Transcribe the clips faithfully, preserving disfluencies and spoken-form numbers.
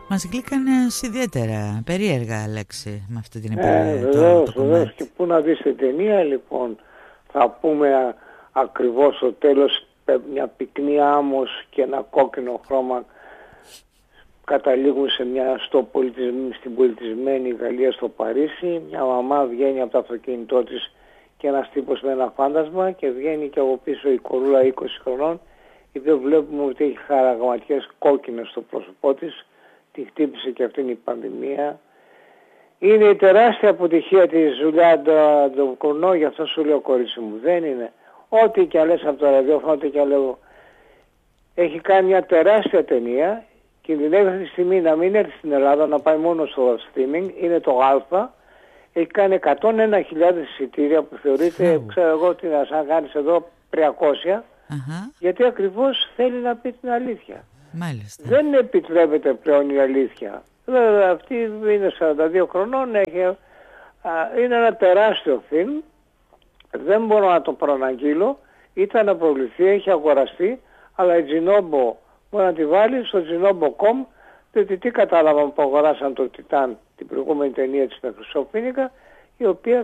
Μας γλύκανες ιδιαίτερα περίεργα, Αλέξη, με αυτή την εμπειρία. Ε, βεβαίως, βεβαίως. Και πού να δεις την ταινία, λοιπόν, θα πούμε α, ακριβώς στο τέλος μια πυκνή άμμος και ένα κόκκινο χρώμα καταλήγουν σε μια, στο πολιτισμ, στην πολιτισμένη Γαλλία, στο Παρίσι. Μια μαμά βγαίνει από το αυτοκίνητό της και ένας τύπος με ένα φάντασμα και βγαίνει και από πίσω η κορούλα είκοσι χρονών, η οποία βλέπουμε ότι έχει χαραγματιές κόκκινες στο πρόσωπό της. Τη χτύπησε και αυτήν η πανδημία. Είναι η τεράστια αποτυχία της Ζουλιά Ντοκουρνό, γι' αυτό σου λέω, κορίτσι μου, δεν είναι. Ό,τι και λες από το ραδιόφωνο, ό,τι και λέω. Έχει κάνει μια τεράστια ταινία, κινδυνεύει αυτή τη στιγμή να μην έρθει στην Ελλάδα, να πάει μόνο στο streaming, είναι το Α. Έχει κάνει εκατόν ένα χιλιάδες εισιτήρια που θεωρείται, mm. ξέρω εγώ, ότι να σαν κάνεις εδώ τριακόσια, uh-huh. γιατί ακριβώς θέλει να πει την αλήθεια. Μάλιστα. Δεν επιτρέπεται πλέον η αλήθεια. Βέβαια αυτή είναι σαράντα δύο χρονών, έχει, α, είναι ένα τεράστιο φιλμ, δεν μπορώ να το προαναγγείλω, ήταν να προβληθεί, έχει αγοραστεί, αλλά η Τζινόμπο μπορεί να τη βάλει στο τζινόμπο τελεία κομ, διότι τι κατάλαβαν που αγοράσαν το Τιτάν, την προηγούμενη ταινία της με Χρυσόφινικα, η οποία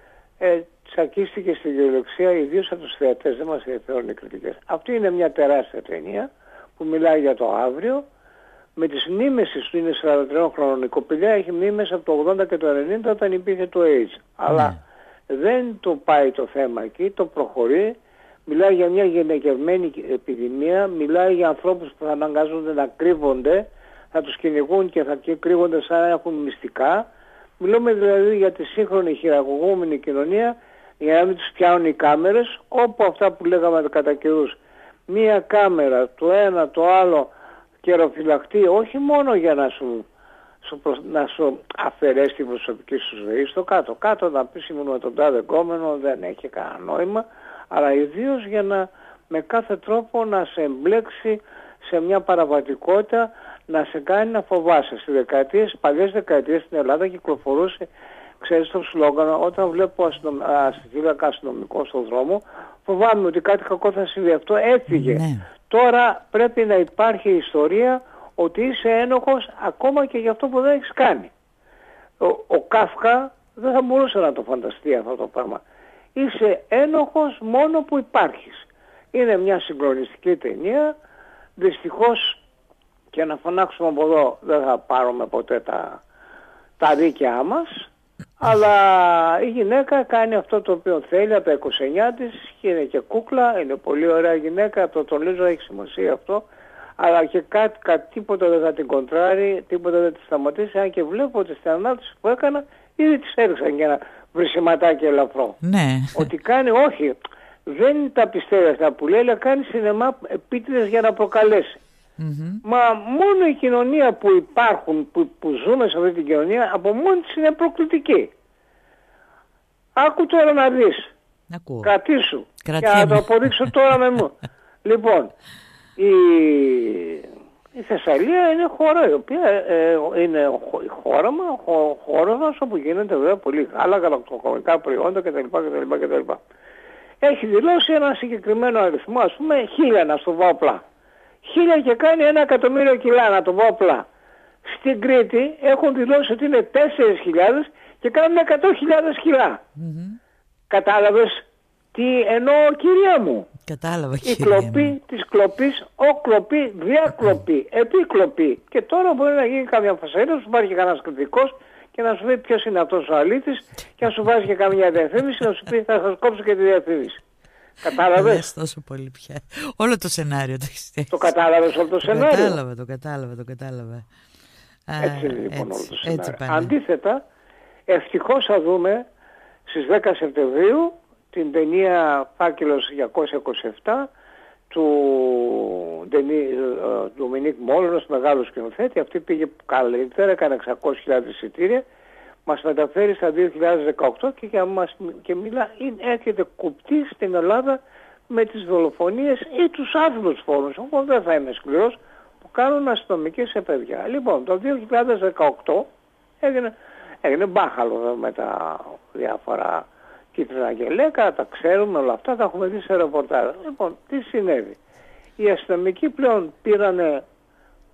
ε, τσακίστηκε στη γεωλεξία, ιδίως από τους θεατές, δεν μας ενδιαφέρουν οι κριτικές. Αυτή είναι μια τεράστια ταινία που μιλάει για το αύριο, με τις μνήμες της του, είναι σαράντα τριών χρονών, η κοπηλιά έχει μνήμες από το ογδόντα και το ενενήντα όταν υπήρχε το AIDS. Αλλά mm. δεν το πάει το θέμα εκεί, το προχωρεί, μιλάει για μια γενικευμένη επιδημία, μιλάει για ανθρώπους που θα αναγκάζονται να κρύβονται, θα τους κυνηγούν και θα κρύβονται σαν να έχουν μυστικά. Μιλούμε δηλαδή για τη σύγχρονη χειραγωγούμενη κοινωνία, για να μην τους πιάνουν οι κάμερες, όπου αυτά που λέγαμε κατά καιρούς. Μία κάμερα, το ένα, το άλλο, καιροφυλακτή, όχι μόνο για να σου, σου, προ, να σου αφαιρέσει την προσωπική σου ζωή, στο κάτω. Κάτω να πεις ήμουν με τον τάδε κόμενο, δεν έχει κανένα νόημα, αλλά ιδίως για να με κάθε τρόπο να σε εμπλέξει σε μια παραβατικότητα, να σε κάνει να φοβάσαι. Στις δεκαετίες, παλιές δεκαετίες στην Ελλάδα κυκλοφορούσε, ξέρεις το σλόγγαν, όταν βλέπω αστυνομ... αστυνομικό αστυνομικό στον δρόμο, φοβάμαι ότι κάτι κακό θα συμβεί. Αυτό έφυγε. Ναι. Τώρα πρέπει να υπάρχει ιστορία ότι είσαι ένοχος ακόμα και για αυτό που δεν έχεις κάνει. Ο, ο Κάφκα δεν θα μπορούσε να το φανταστεί αυτό το πράγμα. Είσαι ένοχος μόνο που υπάρχεις. Είναι μια συγκλονιστική ταινία. Δυστυχώς, και να φωνάξουμε από εδώ, δεν θα πάρουμε ποτέ τα, τα δίκαιά μας, αλλά η γυναίκα κάνει αυτό το οποίο θέλει από τα είκοσι εννιά της και είναι και κούκλα, είναι πολύ ωραία γυναίκα, το τονίζω, έχει σημασία αυτό, αλλά και κάτι, κάτι τίποτα δεν θα την κοντράρει, τίποτα δεν τη σταματήσει, αν και βλέπω ότι στην ανάλυση που έκανα ήδη της έριξαν για ένα βρυσιματάκι ελαφρό. Ναι. Ότι κάνει, όχι, δεν τα πιστεύει αυτά που λέει, αλλά κάνει σινεμά επίτηδες για να προκαλέσει. Mm-hmm. Μα μόνο η κοινωνία που υπάρχουν, που, που ζούμε σε αυτή την κοινωνία, από μόνη της είναι προκλητική. Άκου τώρα να δεις. Ακούω. Κρατήσου. Και να το αποδείξω τώρα με μου. Λοιπόν, η, η Θεσσαλία είναι χώρα η οποία ε, είναι η χώρα μας, χω, χώρα μας όπου γίνεται βέβαια πολύ γάλα, γαλακτοκομικά προϊόντα κτλ, κτλ, κτλ. Έχει δηλώσει ένα συγκεκριμένο αριθμό, ας πούμε χίλια, να στο βάλω απλά. Χίλια και κάνει ένα εκατομμύριο κιλά, να το πω απλά. Στην Κρήτη έχουν δηλώσει ότι είναι τέσσερις χιλιάδες και κάνουν εκατό χιλιάδες κιλά. Mm-hmm. Κατάλαβες τι εννοώ, κυρία μου? Κατάλαβα, η κλοπή της κλοπής, ο κλοπή, διακλοπή, επίκλοπή. Και τώρα μπορεί να γίνει καμιά φασαρία, να σου πάρει και κανένας κριτικός και να σου πει ποιος είναι αυτός ο αλήτης και να σου βάζει και καμιά διαφήμιση να σου πει θα σας κόψω και τη διαφήμιση. Κατάλαβες? τόσο πολύ πια. Όλο το σενάριο το έχεις θέσει. Το κατάλαβες όλο το σενάριο? Το κατάλαβα, το κατάλαβα, το κατάλαβα. Έτσι είναι λοιπόν όλο το σενάριο. Αντίθετα, ευτυχώς θα δούμε στις δέκα Σεπτεμβρίου την ταινία Φάκελος διακόσια είκοσι επτά του Ντομινίκ Μόλνος, μεγάλος σκηνοθέτη. Αυτή πήγε καλύτερα, έκανε εξακόσιες χιλιάδες εισιτήρια. Μας μεταφέρει στα δύο χιλιάδες δεκαοκτώ και, και, μας, και μιλά, είναι, έρχεται κουπτή στην Ελλάδα με τις δολοφονίες ή τους άθλους φόρους, όπως δεν θα είμαι σκληρός, που κάνουν αστυνομικοί σε παιδιά. Λοιπόν, το δύο χιλιάδες δεκαοκτώ έγινε, έγινε μπάχαλο με τα διάφορα κίτρινα γελέκα, τα ξέρουμε όλα αυτά, τα έχουμε δει σε ρεπορτάζ. Λοιπόν, τι συνέβη? Οι αστυνομικοί πλέον πήρανε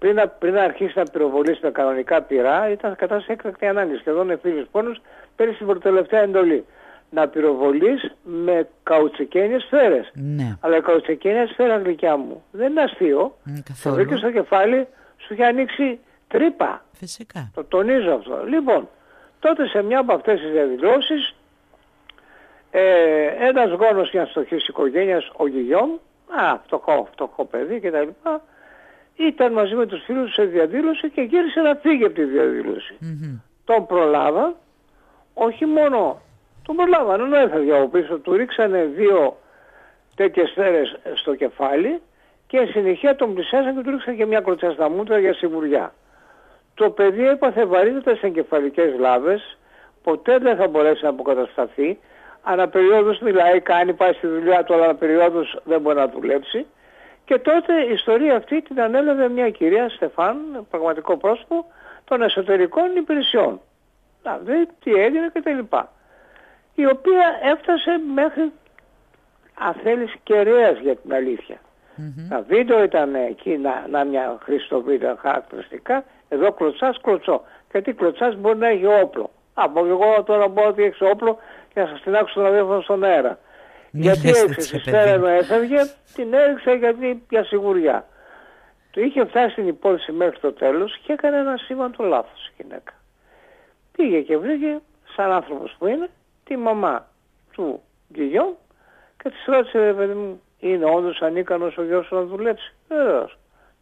πριν, πριν αρχίσει να πυροβολήσει με κανονικά πυρά, ήταν κατάσταση έκτακτη ανάγκη. Σχεδόν εφήλους πόνους πέρυσι την προτελευταία εντολή. Να πυροβολείς με καουτσικένιες σφαίρες. Ναι. Αλλά η καουτσικένια σφαίρα, γλυκιά μου, δεν είναι αστείο. Το βρήκε στο κεφάλι, σου είχε ανοίξει τρύπα. Φυσικά. Το τονίζω αυτό. Λοιπόν, τότε σε μια από αυτές τις διαδηλώσεις, ε, ένας γόνος μιας φτωχής οικογένειας, ο Γιγιόμ, α, φτωχό, φτωχό παιδί κτλ., ήταν μαζί με τους φίλους σε διαδήλωση και γύρισε να φύγει από τη διαδήλωση. Mm-hmm. Τον προλάβαν, όχι μόνο τον προλάβαν, ενώ έφευγε από πίσω, του ρίξανε δύο τέτοιες σφαίρες στο κεφάλι και συνεχεία τον πλησιάσαν και του ρίξαν και μια κλωτσιά στα μούτρα για σιγουριά. Το παιδί έπαθε βαρύτατες εγκεφαλικές λάβες, ποτέ δεν θα μπορέσει να αποκατασταθεί, αναπεριόδους μιλάει, κάνει, πάει στη δουλειά του, αλλά αναπεριόδους δεν μπορεί να δουλέψει. Και τότε η ιστορία αυτή την ανέλαβε μια κυρία Στεφάν, πραγματικό πρόσωπο των εσωτερικών υπηρεσιών. Να δει τι έγινε κτλ. Η οποία έφτασε μέχρι, αν θέλεις, κεραίας για την αλήθεια. Mm-hmm. Τα βίντεο ήταν εκεί, να, να μια χρήστο βίντεο χαρακτηριστικά, εδώ κλωτσάς, κλωτσό. Γιατί κλωτσάς μπορεί να έχει όπλο. Α, μπορεί εγώ τώρα μπορώ ότι έχεις όπλο και να σας την άκουσα τον αδέρφο στον αέρα. Μη γιατί έριξε τη σφαίρα ενώ έφευγε, την έριξε γιατί για σιγουριά. Του είχε φτάσει την υπόθεση μέχρι το τέλος και έκανε ένα σήμαντο λάθος η γυναίκα. Πήγε και βρήκε, σαν άνθρωπος που είναι, τη μαμά του Γκυγιόμ και της ρώτησε, ρε παιδί μου, είναι όντως ανίκανος ο γιος σου να δουλέψει? Βεβαίως.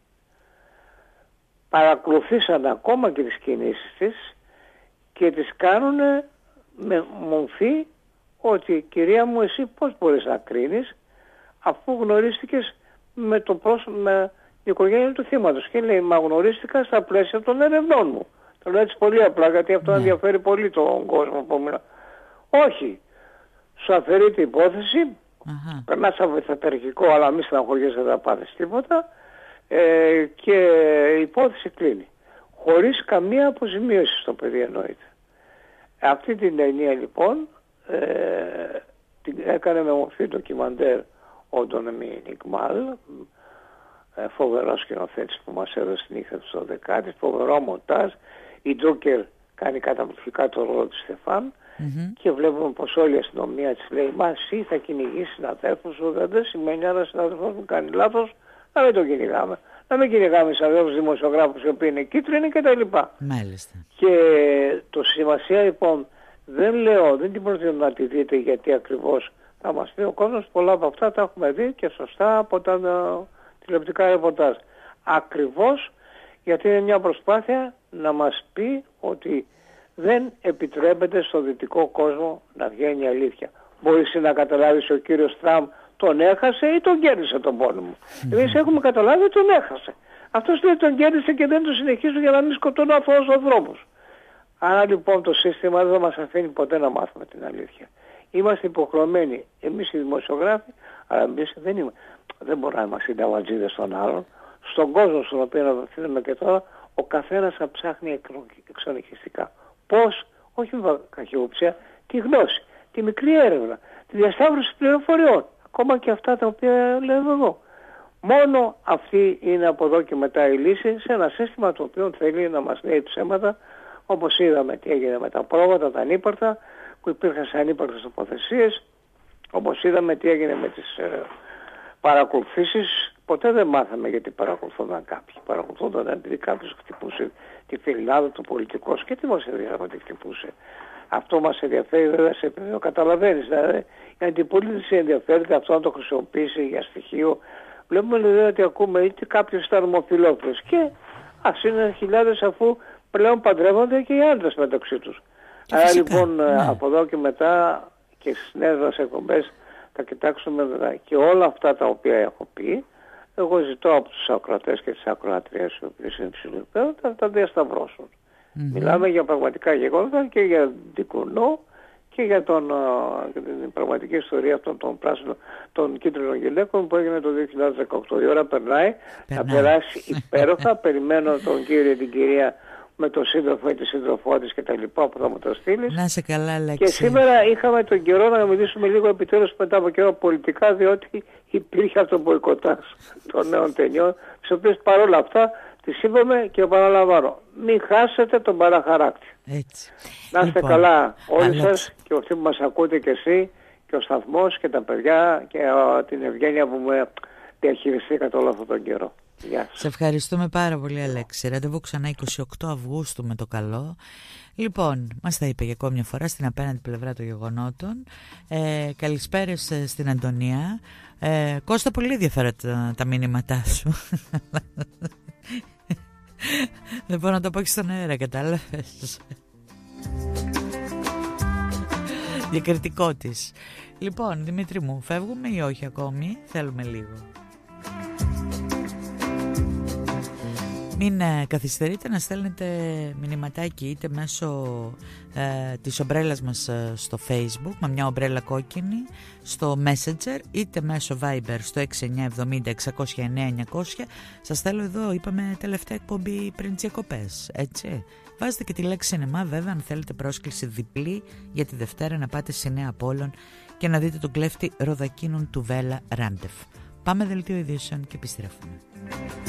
Παρακολουθήσαν ακόμα και τις κινήσεις της και τις κάνουν με μορφή ότι, κυρία μου, εσύ πώς μπορείς να κρίνεις αφού γνωρίστηκες με, το πρόσωπο, με την οικογένεια του θύματος? Και λέει, μα γνωρίστηκα στα πλαίσια των ερευνών μου. Το λέω έτσι πολύ απλά, γιατί αυτό ναι. ενδιαφέρει πολύ τον κόσμο που μιλά. Όχι. Σου αφαιρεί την υπόθεση, uh-huh. περνάς από βοηθαπεργικό, αλλά μη στεναχωριέσαι, δεν θα πάθεις τίποτα, ε, και η υπόθεση κλείνει. Χωρίς καμία αποζημίωση στο παιδί, εννοείται. Αυτή την ταινία λοιπόν ε, την έκανε με μορφή ντοκιμαντέρ ο Ντονεμί Νικμάλ, ε, φοβερός σκηνοθέτης που μας έδωσε την ήχα του δωδεκάτη, φοβερό μοντάζ. Η Τζόκερ κάνει καταπληκτικά το ρόλο της Στεφάν mm-hmm. και βλέπουμε πως όλη η αστυνομία της λέει, μα εσύ θα κυνηγήσεις συναδέλφους σου, δεν σημαίνει ένα συναδέλφος που κάνει λάθος να μην τον κυνηγάμε. Να μην κυνηγάμε σαν αδέλφους δημοσιογράφους οι οποίοι είναι κίτρινοι κτλ. Μάλιστα. Και το σημασία λοιπόν δεν λέω, δεν την προτείνω να τη δείτε, γιατί ακριβώς θα μας πει ο κόσμος, πολλά από αυτά τα έχουμε δει και σωστά από τα τηλεοπτικά ρεπορτάζ. Ακριβώς γιατί είναι μια προσπάθεια να μας πει ότι δεν επιτρέπεται στο δυτικό κόσμο να βγαίνει η αλήθεια. Μπορείς να καταλάβεις ο κύριος Τραμπ τον έχασε ή τον κέρδισε τον πόλεμο. Mm-hmm. Εμείς έχουμε καταλάβει ότι τον έχασε. Αυτός λέει τον κέρδισε και δεν τον συνεχίζουν για να μην σκοτώνουν αθώους ανθρώπους. Άρα λοιπόν το σύστημα δεν μας αφήνει ποτέ να μάθουμε την αλήθεια. Είμαστε υποχρεωμένοι εμείς οι δημοσιογράφοι, αλλά εμείς δεν είμαστε. Δεν μπορούμε να είμαστε οι νταβατζίδες των άλλων. Στον κόσμο στον οποίο αναδοθήνουμε και τώρα, ο καθένας θα ψάχνει εξονυχιστικά. Πώς? Όχι με καχυποψία, τη γνώση, τη μικρή έρευνα, τη διασταύρωση πληροφοριών, ακόμα και αυτά τα οποία λέω εγώ. Μόνο αυτή είναι από εδώ και μετά η λύση σε ένα σύστημα το οποίο θέλει να μας λέει ψέματα, όπως είδαμε τι έγινε με τα πρόβατα, τα ανύπαρτα, που υπήρχαν σε ανύπαρτες τοποθεσίες, όπως είδαμε τι έγινε με τις ε, παρακολουθήσεις. Ποτέ δεν μάθαμε γιατί παρακολουθούνταν κάποιοι. Παρακολουθούνταν επειδή κάποιος χτυπούσε τη φιλινάδα του πολιτικός. Και τι μας ενδιαφέρει ότι χτυπούσε? Αυτό μας ενδιαφέρει βέβαια σε επίπεδο, καταλαβαίνεις. Δηλαδή, η αντιπολίτευση ενδιαφέρεται αυτό να το χρησιμοποιήσει για στοιχείο. Βλέπουμε δηλαδή ότι ακούμε είτε κάποιος ήταν ομοφυλόφιλος και ας είναι χιλιάδες αφού πλέον παντρεύονται και οι άντρες μεταξύ τους. Άρα λοιπόν ναι. από εδώ και μετά και στις νέες μας εκπομπές θα κοιτάξουμε βέβαια και όλα αυτά τα οποία έχω πει. Εγώ ζητώ από τους ακροατές και τις ακροατρίες οι οποίες είναι ψηλού να τα διασταυρώσουν. Mm-hmm. Μιλάμε για πραγματικά γεγονότα και για δικουνό και για, τον, για την πραγματική ιστορία αυτών των πράσινων, των κίτρινων γυναίκων που έγινε το δύο χιλιάδες δεκαοκτώ. Η ώρα περνάει, περνάει. θα περάσει υπέροχα. Περιμένω τον κύριο την κυρία με τον σύντροφο ή τη σύντροφό της και τα λοιπά που θα μου το στείλεις. Να σε καλά, Αλέξη. Και σήμερα είχαμε τον καιρό να μιλήσουμε λίγο επιτέλους μετά από καιρό πολιτικά, διότι υπήρχε αυτό το μποϊκοτάζ των νέων ταινιών, τις οποίες παρόλα αυτά Της είπαμε και επαναλαμβάνω, μην χάσετε τον παραχαράκτη. Έτσι. Να είστε Λοιπόν, καλά όλοι Αλέξη. σας και αυτοί που μας ακούτε και εσύ και ο σταθμός και τα παιδιά και ο, την ευγένεια που με διαχειριστήκατε όλο αυτόν τον καιρό. Γεια σας. Σε ευχαριστούμε πάρα πολύ, Αλέξη. Ραντεβού ξανά είκοσι οκτώ Αυγούστου με το καλό. Λοιπόν, μας τα είπε για ακόμη μια φορά στην απέναντι πλευρά των γεγονότων. Ε, καλησπέρες στην Αντωνία. Ε, Κώστα, πολύ ενδιαφέρον τα, τα μήνυματά σου. Δεν μπορώ να το πω και στον αέρα, κατάλαβες. Διακριτικό της. Λοιπόν, Δημήτρη μου, φεύγουμε ή όχι ακόμη? Θέλουμε λίγο. Μην ε, καθυστερείτε να στέλνετε μηνυματάκι είτε μέσω ε, της ομπρέλας μας ε, στο Facebook με μια ομπρέλα κόκκινη, στο Messenger, είτε μέσω Viber στο έξι εννιά εβδομήντα εξακόσια εννέα εννιακόσια. Σας στέλνω εδώ, είπαμε τελευταία εκπομπή πριν τις διακοπές, έτσι. Βάζετε και τη λέξη σινεμά, βέβαια, αν θέλετε πρόσκληση διπλή για τη Δευτέρα να πάτε στη Νέα Απόλλων και να δείτε τον κλέφτη Ροδακίνων του Βέλα Ράντεφ. Πάμε δελτίο ειδήσεων και επιστρέφουμε.